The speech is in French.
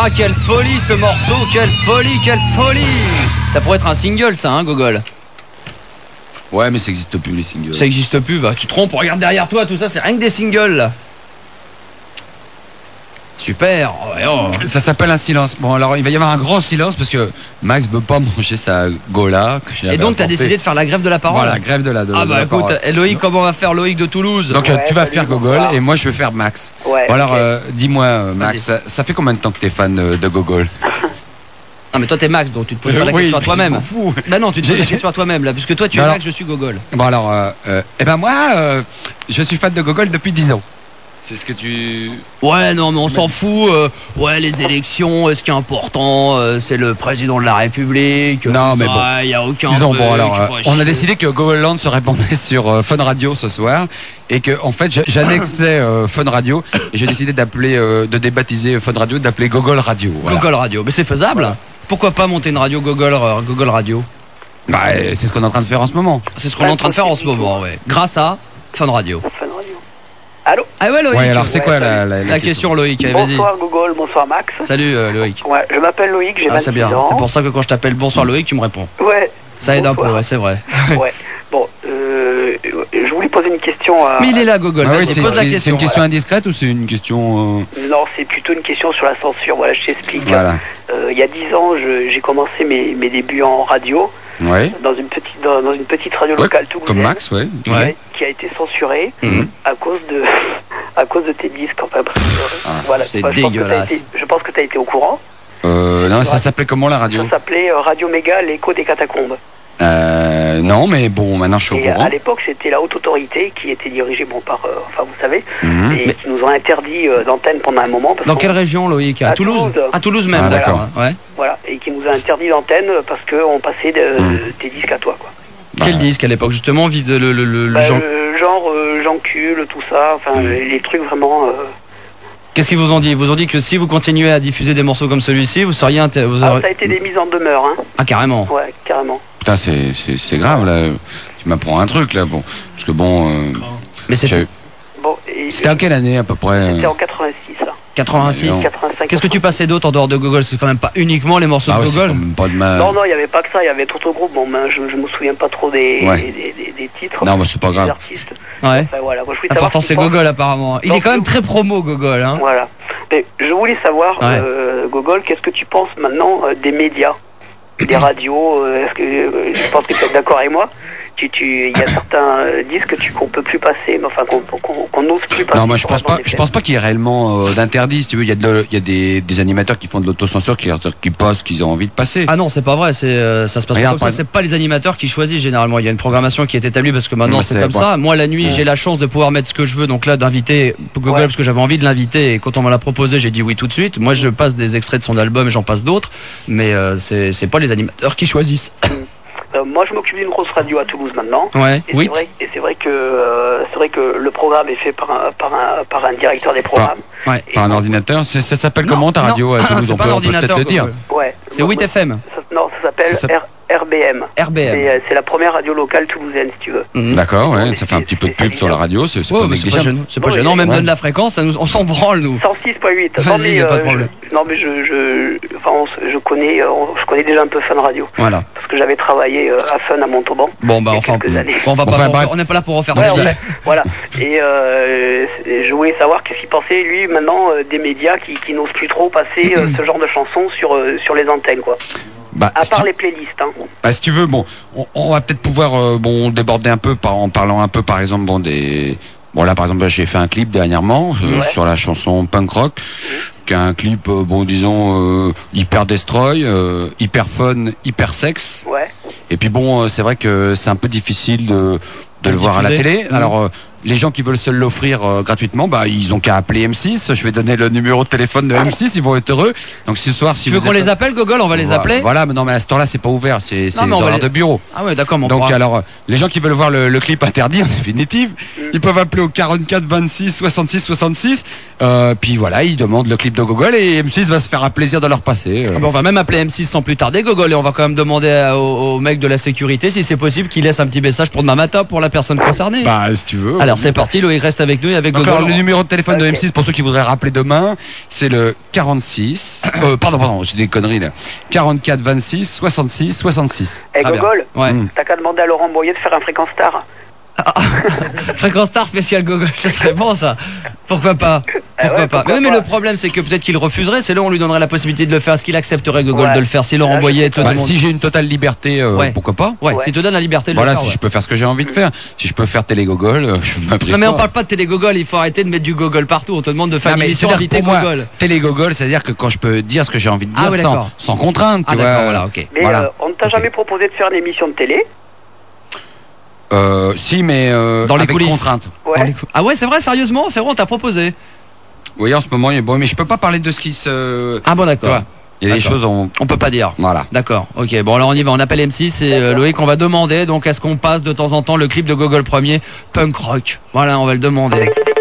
Ah, quelle folie ce morceau, quelle folie, quelle folie. Ça pourrait être un single, ça, hein, Gogol? Ouais, mais ça existe plus, les singles. Ça existe plus, bah tu te trompes, regarde derrière toi, tout ça, c'est rien que des singles, là. Super. Ça s'appelle un silence. Bon, alors il va y avoir un grand silence parce que Max veut pas manger sa gola. Et donc t'as décidé de faire la grève de la parole? Voilà, grève de la Ah bah écoute, Loïc, comment on va faire Loïc de Toulouse? Donc tu vas faire Gogol et moi je vais faire Max. Ouais. Bon, alors dis-moi Max, ça fait combien de temps que t'es fan de Gogol? Non mais toi t'es Max, donc tu te poses pas la question à toi-même. Bah non, tu te poses la question à toi-même là, puisque toi tu es Max, je suis Gogol. Bon alors, moi je suis fan de Gogol depuis 10 ans. C'est ce que tu... Ouais, non, mais on s'en fout. Ouais, les élections, ce qui est important, c'est le président de la République. Non, mais bon. Il n'y a aucun... Disons, bon, alors, on a décidé que Gogoland se répandait sur Fun Radio ce soir. Et que, en fait, j'annexais Fun Radio. Et j'ai décidé d'appeler, de débaptiser Fun Radio, d'appeler Gogol Radio. Voilà. Gogol Radio. Mais c'est faisable. Voilà. Pourquoi pas monter une radio Gogol Radio? Bah, c'est ce qu'on est en train de faire en ce moment. C'est ce qu'on est en train de faire en ce moment, ouais. Grâce à Fun Radio. Allô? Ah ouais, Loïc. Ouais, alors c'est quoi la question, Loïc? Allez, vas-y. Bonsoir Gogol, bonsoir Max. Salut Loïc. Ouais, je m'appelle Loïc, j'ai 26 c'est bien. ans. C'est pour ça que quand je t'appelle bonsoir Loïc, tu me réponds. Ouais. Ça aide un peu, ouais, c'est vrai. Ouais. Bon, je voulais poser une question à... Mais il est là, Gogol. Ah oui, pose la question. C'est une question indiscrète ou c'est une question... Non, c'est plutôt une question sur la censure. Voilà, je t'explique. Voilà. Il y a 10 ans, j'ai commencé mes débuts en radio. Ouais. Dans une petite radio locale toulousaine. Comme Max, ouais. Qui a été censurée à cause de tes disques. Enfin, voilà. C'est dégueulasse. Je pense que tu as été au courant. Non, ça s'appelait comment la radio? Ça s'appelait Radio Méga, l'écho des catacombes. Non, mais bon, maintenant je suis au courant. À l'époque, c'était la haute autorité qui était dirigée par, enfin vous savez, et qui nous ont interdit d'antenne pendant un moment. Dans quelle région, Loïc? À Toulouse. À Toulouse même. Ah, d'accord. Ouais. Voilà, et qui nous a interdit d'antenne parce qu'on passait tes disques à toi, quoi. Quel disque à l'époque justement vise le genre Jean-Cul, tout ça, enfin les trucs vraiment. Qu'est-ce qu'ils vous ont dit? Ils vous ont dit que si vous continuez à diffuser des morceaux comme celui-ci, vous seriez ça a été des mises en demeure, hein. Ah, carrément. Ouais, carrément. Putain, c'est grave là. Tu m'apprends un truc là, bon. Parce que bon. Mais c'était. Bon, c'était en quelle année à peu près? C'était en 86 là. 86. 85. Qu'est-ce que tu passais d'autre en dehors de Gogol? C'est quand même pas uniquement les morceaux de Gogol. Non, il n'y avait pas que ça, il y avait d'autres groupes. Bon, ben, je me souviens pas trop des titres. Non, mais c'est pas grave. Des artistes. Ouais. Enfin, voilà. Moi, l'important c'est Gogol apparemment. Il est quand même très promo Gogol, hein. Voilà. Mais je voulais savoir, Gogol, qu'est-ce que tu penses maintenant des médias, des radios? Est-ce que je pense que tu es d'accord avec moi? Il y a certains disques qu'on peut plus passer, mais enfin qu'on n'ose plus passer. Non, moi je pense pas qu'il y ait réellement d'interdit. Si tu veux, il y a des animateurs qui font de l'autocensure qui passent ce qu'ils ont envie de passer. Ah non, c'est pas vrai. Ça se passe comme ça. C'est pas les animateurs qui choisissent généralement. Il y a une programmation qui est établie parce que maintenant c'est comme ça. Moi la nuit j'ai la chance de pouvoir mettre ce que je veux. Donc là d'inviter Gogol parce que j'avais envie de l'inviter et quand on me l'a proposé j'ai dit oui tout de suite. Moi je passe des extraits de son album et j'en passe d'autres. Mais c'est pas les animateurs qui choisissent. Moi, je m'occupe d'une grosse radio à Toulouse maintenant. Ouais. Et c'est vrai que le programme est fait par un directeur des programmes. Ouais. Par un ordinateur. Ça s'appelle comment ta radio à Toulouse? C'est pas un ordinateur. Peut-être le dire. Ouais. C'est 8 FM. Non, ça s'appelle RBM. RBM. C'est la première radio locale toulousaine, si tu veux. D'accord, ouais. Ça fait un petit peu de pub sur la radio. C'est pas négligeable. C'est pas gênant. Même donne la fréquence. On s'en branle nous. 106.8. Vas-y, y a pas de problème. Non, mais je connais déjà un peu Fun Radio. Voilà. Parce que j'avais travaillé à Fun à Montauban. Bon, bah enfin, on n'est pas là pour refaire des voilà. Et je voulais savoir qu'est-ce qu'il pensait, lui, maintenant, des médias qui n'osent plus trop passer ce genre de chansons sur les antennes, quoi. À part les playlists, hein. Si tu veux, bon, on va peut-être pouvoir déborder un peu en parlant un peu, par exemple, Bon là par exemple j'ai fait un clip dernièrement sur la chanson Punk Rock, qui est un clip disons hyper destroy, hyper fun, hyper sexe. Ouais. Et puis bon c'est vrai que c'est un peu difficile de le voir à la télé. Alors les gens qui veulent se l'offrir gratuitement, ils ont qu'à appeler M6. Je vais donner le numéro de téléphone de M6, ils vont être heureux. Donc ce soir, si tu veux qu'on les appelle, Gogol, on va les appeler. Voilà, mais non, mais à ce temps-là, c'est pas ouvert, c'est les horaires de bureau. Ah ouais, d'accord. Donc alors, les gens qui veulent voir le clip interdit, en définitive, ils peuvent appeler au 44 26 66 66. Puis voilà, ils demandent le clip de Gogol et M6 va se faire un plaisir de leur passer. On va même appeler M6 sans plus tarder, Gogol, et on va quand même demander au mec de la sécurité si c'est possible qu'il laisse un petit message pour demain matin pour la personne concernée. Si tu veux. Alors c'est parti, Loïc reste avec nous et avec Gogol. Le numéro de téléphone de M6 pour ceux qui voudraient rappeler demain, c'est c'est le 46. Pardon, j'ai des conneries là. 44 26 66 66. Eh Gogol, t'as qu'à demander à Laurent Boyer de faire un Fréquence Star. Fréquence Star spécial Gogol, ça serait bon ça. Pourquoi pas? Pourquoi pas. Mais le problème c'est que peut-être qu'il refuserait, c'est là où on lui donnerait la possibilité de le faire. Est-ce qu'il accepterait Gogol de le faire si Laurent Boyer te demande... Si j'ai une totale liberté, pourquoi pas? Si te donne la liberté de le faire. Voilà, si je peux faire ce que j'ai envie de faire. Si je peux faire télé Gogol, je m'apprête. Non mais on parle pas de télé Gogol, il faut arrêter de mettre du Gogol partout. On te demande de faire une émission invité Gogol. Télé Gogol, c'est-à-dire que quand je peux dire ce que j'ai envie de dire sans contrainte, tu vois. Voilà, ok. Mais on ne t'a jamais proposé de faire une émission de télé? Si, mais dans les avec coulisses. Contrainte. Ah ouais, c'est vrai, sérieusement, c'est vrai, on t'a proposé. Oui, en ce moment, mais je peux pas parler de ce qui se. Ah bon, d'accord. Il y a des choses on peut pas dire. Voilà. D'accord. Ok. Bon, alors on y va. On appelle M6 et Loïc, on va demander. Donc, est-ce qu'on passe de temps en temps le clip de Gogol premier, punk rock? Voilà, on va le demander.